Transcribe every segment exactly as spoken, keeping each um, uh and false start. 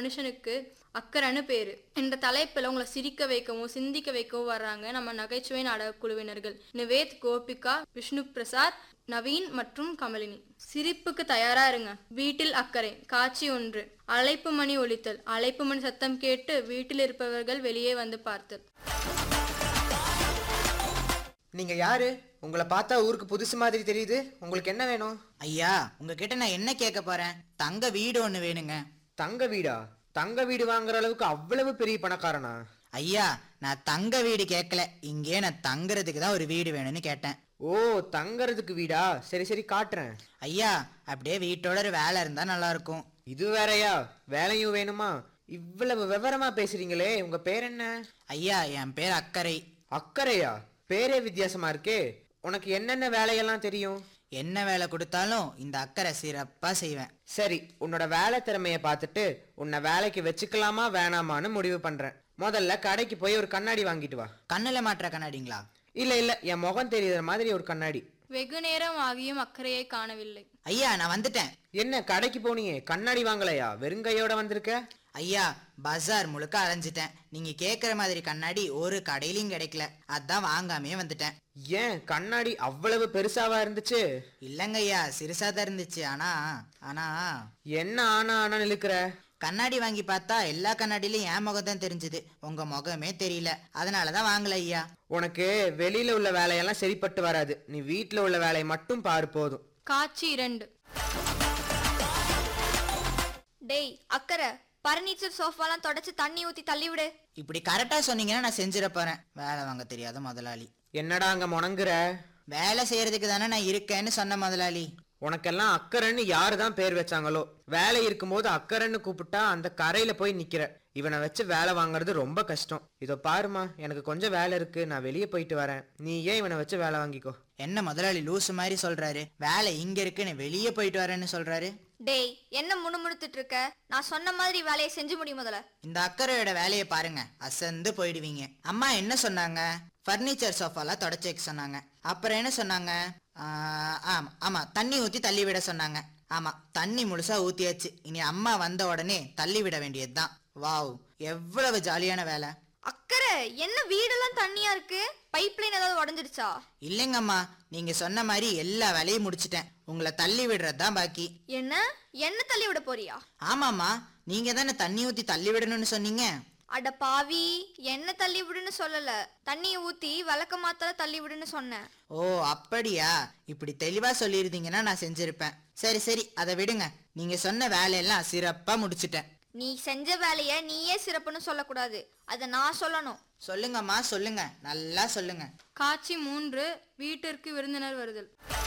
மனுஷனுக்கு அக்கறைன்னு பேரு. என்ற தலைப்பில் உங்களை சிரிக்க வைக்கவும் சிந்திக்க வைக்கவும் வர்றாங்க நம்ம நகைச்சுவை நாடக குழுவினர்கள் நிவேத், கோபிகா, விஷ்ணு பிரசாத், நவீன் மற்றும் கமலினி. சிரிப்புக்கு தயாரா இருங்க. வீட்டில் அக்கறை. காட்சி ஒன்று. அழைப்பு மணி ஒலித்தல். அழைப்பு மணி சத்தம் கேட்டு வீட்டில் இருப்பவர்கள் வெளியே வந்து பார்த்தல். நீங்க யாரு? உங்களை பார்த்தா ஊருக்கு புதுசு மாதிரி தெரியுது. உங்களுக்கு என்ன வேணும்? ஐயா, உங்ககிட்ட நான் என்ன கேட்க போறேன்? தங்க வீடு ஒன்று வேணுங்க. தங்க வீடா? தங்க வீடு வாங்குற அளவுக்கு அவ்வளவு பெரிய பணக்காரனா? ஐயா, நான் தங்க வீடு கேட்கல, இங்கே நான் தங்குறதுக்கு தான் ஒரு வீடு வேணும்னு கேட்டேன். ஓ, தங்கறதுக்கு வீடா? சரி சரி காட்டுறேன். ஐயா, அப்படியே வீட்டோட ஒரு வேலை இருந்தா நல்லா இருக்கும். இது வேறயா? வேலையும் வேணுமா? இவ்வளவு விவரமா பேசுறீங்களே. உங்க பேர் என்ன? ஐயா, என் பேர் அக்கறை. அக்கறையா? பேரே வித்தியாசமா இருக்கே. உனக்கு என்னென்ன வேலையெல்லாம் தெரியும்? என்ன வேலை கொடுத்தாலும் இந்த அக்கறை சிறப்பா செய்வேன். சரி, உன்னோட வேலை திறமைய பார்த்துட்டு உன்னை வேலைக்கு வச்சுக்கலாமா வேணாமான்னு முடிவு பண்றேன். முதல்ல கடைக்கு போய் ஒரு கண்ணாடி வாங்கிட்டு வா. கண்ணுல மாற்ற கண்ணாடிங்களா? இல்ல இல்ல, என் முகம் தெரியுற மாதிரி ஒரு கண்ணாடி. வெகு நேரம் ஆகியும் அக்கறையை காணவில்லை. ஐயா, நான் வந்துட்டேன். என்ன கடைக்கு போனியே, கண்ணாடி வாங்கலையா? வெறுங்கையோட வந்திருக்க? ஐயா, பஜார் முழுக்க அலைஞ்சிட்டேன். நீங்க கேக்குற மாதிரி கண்ணாடி ஒரு கடையிலையும் கிடைக்கல, அதான் வாங்காமே வந்துட்டேன். ஏன், கண்ணாடி அவ்வளவு பெருசாவா இருந்துச்சு? இல்லங்க ஐயா, சிறுசா தான் இருந்துச்சு. ஆனா ஆனா என்ன ஆனா ஆனா இழுக்கிற? கண்ணாடி வாங்கி பார்த்தா எல்லா கண்ணாடியிலும் என் முகம் தான் தெரிஞ்சது, உங்க முகமே தெரியல. அதனாலதான் வாங்கல ஐயா. உனக்கு வெளியில உள்ள வேலையெல்லாம் சரிப்பட்டு வராது. நீ வீட்டுல உள்ள வேலையை மட்டும் பாரு போதும். காட்சி இரண்டு. டேய் அக்கறை, பர்னிச்சர் சோஃபாலாம் தொடச்சு தண்ணி ஊத்தி தள்ளி விடு. இப்படி கரெக்டா சொன்னீங்கன்னா நான் செஞ்சிட போறேன். வேலை வாங்க தெரியாத முதலாளி. என்னடா அங்க முணங்குற? வேலை செய்யறதுக்கு தானே நான் இருக்கேன்னு சொன்ன முதலாளி. உனக்கெல்லாம் அக்கறைன்னு யாருதான் பேர் வச்சாங்களோ. வேலை இருக்கும்போது அக்கறைன்னு கூப்பிட்டா அந்த கரையில போய் நிக்கிற. இவனை வச்சு வேலை வாங்குறது ரொம்ப கஷ்டம். இதோ பாருமா, எனக்கு கொஞ்சம் வேலை இருக்கு, நான் வெளியே போயிட்டு வரேன். நீ ஏன் இவனை வச்சு வேலை வாங்கிக்கோ. என்ன முதலாளி லூசு மாதிரி சொல்றாரு? வேலை இங்க இருக்குன்னு வெளியே போயிட்டு வரேன்னு சொல்றாரு. டேய், என்ன முணுமுணுத்துட்டு இருக்க? நான் சொன்ன மாதிரி வேலையை செஞ்சு முடியும் முதல்ல. இந்த அக்கறையோட வேலையை பாருங்க, அசந்து போயிடுவீங்க. அம்மா என்ன சொன்னாங்க? பர்னிச்சர் சோஃபாலாம் தொடச்சு வைக்க சொன்னாங்க. அப்புறம் என்ன சொன்னாங்க? ஆமா ஆமா தண்ணி ஊத்தி தள்ளி விட சொன்னாங்க. ஆமா, தண்ணி முழுசா ஊத்தியாச்சு. இனி அம்மா வந்த உடனே தள்ளி விட வேண்டியதுதான். வாவ், எவ்வளவு ஜாலியான வேலை. அக்கறை, என்ன வீடெல்லாம் தண்ணியா இருக்கு? பைப் லைன் ஏதாவது உடஞ்சிருச்சா? இல்லைங்கம்மா, நீங்க சொன்ன மாதிரி எல்லா வேலையும் முடிச்சிட்டேன். உங்களை தள்ளி விடுறதுதான் பாக்கி. என்ன என்ன தள்ளி விட போறியா? ஆமாம்மா, நீங்க தானே தண்ணி ஊத்தி தள்ளி விடணும்னு சொன்னீங்க. அட பாவி, என்ன தள்ளி விடுன்னு சொல்லல, தண்ணியை ஊத்தி விளக்க மாத்தால தள்ளி விடுன்னு சொன்னேன். ஓ அப்படியா? இப்படி தெளிவா சொல்லியிருந்தீங்கன்னா நான் செஞ்சிருப்பேன். சரி சரி, அதை விடுங்க. நீங்க சொன்ன வேலையெல்லாம் சிறப்பா முடிச்சிட்டேன். நீ செஞ்ச வேலைய நீயே சிறப்புன்னு சொல்லக்கூடாது, அதை நான் சொல்லணும். சொல்லுங்கம்மா சொல்லுங்க, நல்லா சொல்லுங்க. காட்சி மூன்று. வீட்டிற்கு விருந்தினர் வருதல்.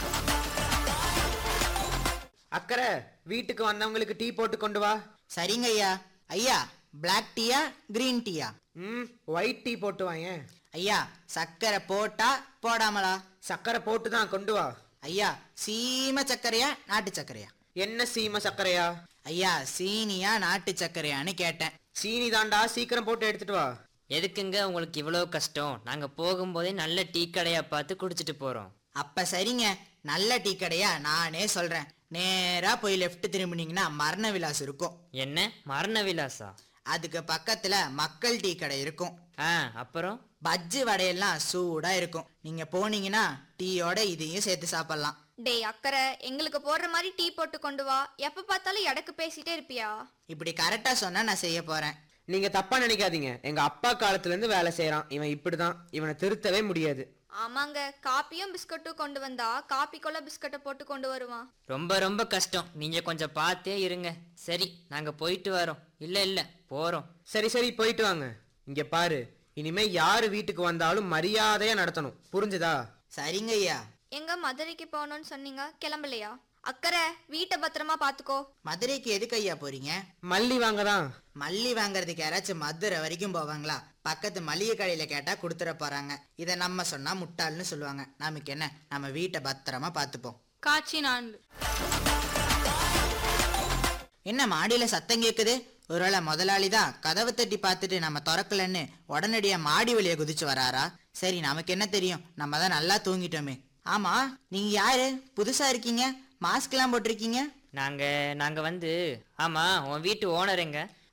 அக்கறை, வீட்டுக்கு வந்தவங்களுக்கு டீ போட்டு கொண்டு வா. சரிங்க ஐயா. ஐயா, பிளாக் டீயா கிரீன் டீயா? ம் ஒயிட் டீ போட்டு வாங்க. ஐயா, சர்க்கரை போட்டா போடாமலா? சக்கரை போட்டு தான் கொண்டு வா. ஐயா, சீம சர்க்கரையா நாட்டு சர்க்கரையா? என்ன சீம சக்கரையா? ஐயா, சீனியா நாட்டு சர்க்கரையான்னு கேட்டேன். சீனி தாண்டா, சீக்கிரம் போட்டு எடுத்துட்டு வா. எதுக்குங்க உங்களுக்கு இவ்வளோ கஷ்டம்? நாங்க போகும்போதே நல்ல டீ கடையா பார்த்து குடிச்சிட்டு போறோம். அப்ப சரிங்க, நல்ல டீ கடையா நானே சொல்றேன். நேரா போய் லெஃப்ட் திரும்பினீங்கன்னா மரண விலாஸ் இருக்கும். என்ன மரண விலாசா? அதுக்கு பக்கத்துல மக்கள் டீ கடை இருக்கும். ஆ, அப்புறம் பஜ்ஜி வடையெல்லாம் சூடா இருக்கும். நீங்க போனீங்கன்னா டீயோட இதையும் சேர்த்து சாப்பிடலாம். டேய் அக்கறை, எங்களுக்கு போடுற மாதிரி டீ போட்டு கொண்டு வா. எப்ப பார்த்தாலும் எடக்கு பேசிட்டே இருப்பியா? இப்படி கரெக்டா சொன்னா நான் செய்ய போறேன். நீங்க தப்பா நினைக்காதீங்க. எங்க அப்பா காலத்துல இருந்து வேலை செய்யறான். இவன் இப்படிதான். இவனை திருத்தவே முடியாது. ஆமாங்க, காப்பியும் பிஸ்கட்டும் கொண்டு வந்தா காப்பிக்குள்ள பிஸ்கட்டை போட்டு கொண்டு வருவான். ரொம்ப ரொம்ப கஷ்டம். நீங்க கொஞ்சம் பார்த்தே இருங்க. சரி, நாங்க போயிட்டு வரோம். இல்ல இல்ல போறோம். சரி சரி, போயிட்டு வாங்க. இங்க பாரு, இனிமே யாரு வீட்டுக்கு வந்தாலும் மரியாதையா நடத்தணும், புரிஞ்சுதா? சரிங்க ஐயா. எங்க மதுரைக்கு போகணும்னு சொன்னீங்க, கிளம்பலையா? அக்கறை, வீட்டை பத்திரமா பாத்துக்கோ. மதுரைக்கு எதுக்கு ஐயா போறீங்க? மல்லி வாங்கதான். மல்லி வாங்குறதுக்கு யாராச்சும் மதுரை வரைக்கும் போவாங்களா? பக்கத்து மளிகை கடையில கேட்டா கொடுத்துட போறாங்க. இதை நம்ம சொன்னா முட்டாள்னு சொல்லுவாங்க. நமக்கு என்ன, நம்ம வீட்டை பத்திரமா பாத்துப்போம். காட்சி நான்கு. என்ன மாடியில சத்தம் கேக்குது? ஒருவேளை முதலாளி தான் கதவை தட்டி பார்த்துட்டு நம்ம திறக்கலன்னு உடனடியா மாடி வழியை குதிச்சு வராரா? சரி, நமக்கு என்ன தெரியும், நம்ம தான் நல்லா தூங்கிட்டோமே. ஆமா, நீங்க யாரு? புதுசா இருக்கீங்க, மாஸ்க் எல்லாம் போட்டிருக்கீங்க. நாங்க நாங்க வந்து ஆமா உன் வீட்டு ஓனர் எங்க?